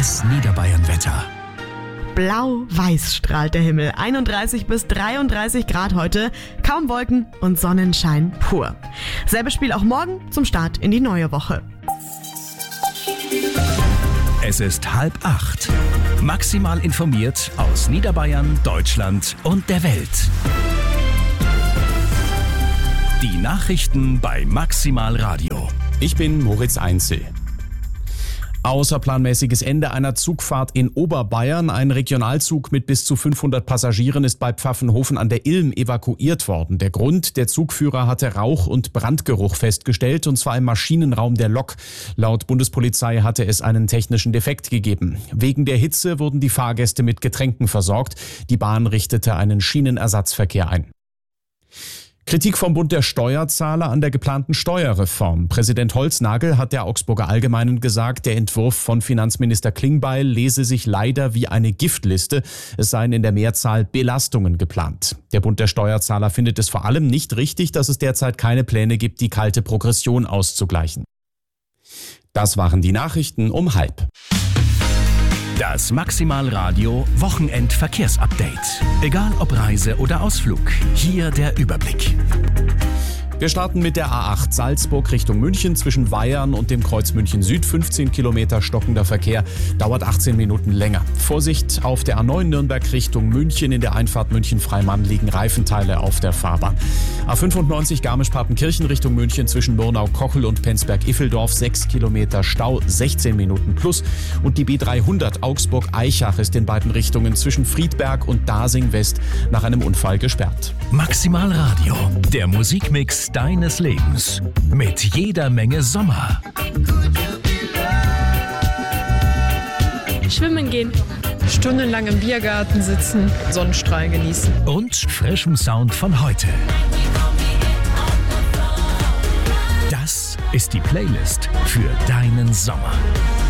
Das Niederbayern-Wetter. Blau-weiß strahlt der Himmel. 31 bis 33 Grad heute. Kaum Wolken und Sonnenschein pur. Selbes Spiel auch morgen zum Start in die neue Woche. Es ist 7:30. Maximal informiert aus Niederbayern, Deutschland und der Welt. Die Nachrichten bei Maximal Radio. Ich bin Moritz Einzel. Außerplanmäßiges Ende einer Zugfahrt in Oberbayern. Ein Regionalzug mit bis zu 500 Passagieren ist bei Pfaffenhofen an der Ilm evakuiert worden. Der Grund: der Zugführer hatte Rauch- und Brandgeruch festgestellt, und zwar im Maschinenraum der Lok. Laut Bundespolizei hatte es einen technischen Defekt gegeben. Wegen der Hitze wurden die Fahrgäste mit Getränken versorgt. Die Bahn richtete einen Schienenersatzverkehr ein. Kritik vom Bund der Steuerzahler an der geplanten Steuerreform. Präsident Holznagel hat der Augsburger Allgemeinen gesagt, der Entwurf von Finanzminister Klingbeil lese sich leider wie eine Giftliste. Es seien in der Mehrzahl Belastungen geplant. Der Bund der Steuerzahler findet es vor allem nicht richtig, dass es derzeit keine Pläne gibt, die kalte Progression auszugleichen. Das waren die Nachrichten um 7:30. Das Maximal Radio Wochenend-Verkehrsupdate. Egal ob Reise oder Ausflug, hier der Überblick. Wir starten mit der A8 Salzburg Richtung München zwischen Weyern und dem Kreuz München Süd. 15 Kilometer stockender Verkehr, dauert 18 Minuten länger. Vorsicht auf der A9 Nürnberg Richtung München. In der Einfahrt München-Freimann liegen Reifenteile auf der Fahrbahn. A95 Garmisch-Partenkirchen Richtung München zwischen Murnau-Kochel und Penzberg-Iffeldorf. 6 Kilometer Stau, 16 Minuten plus. Und die B300 Augsburg-Eichach ist in beiden Richtungen zwischen Friedberg und Dasing West nach einem Unfall gesperrt. Maximal Radio, der Musikmix deines Lebens. Mit jeder Menge Sommer. Schwimmen gehen. Stundenlang im Biergarten sitzen, Sonnenstrahlen genießen. Und frischem Sound von heute. Das ist die Playlist für deinen Sommer.